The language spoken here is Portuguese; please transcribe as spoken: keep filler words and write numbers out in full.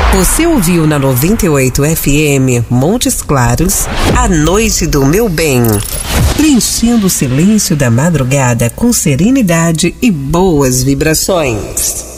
Você ouviu na noventa e oito F M Montes Claros, A Noite do Meu Bem, preenchendo o silêncio da madrugada com serenidade e boas vibrações.